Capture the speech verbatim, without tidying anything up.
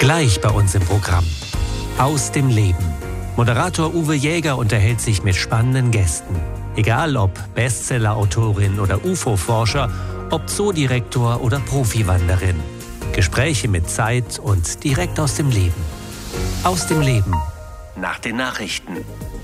Gleich bei uns im Programm. Aus dem Leben. Moderator Uwe Jäger unterhält sich mit spannenden Gästen. Egal ob Bestseller-Autorin oder U F O-Forscher, ob Zoodirektor oder Profiwanderin. Gespräche mit Zeit und direkt aus dem Leben. Aus dem Leben. Nach den Nachrichten.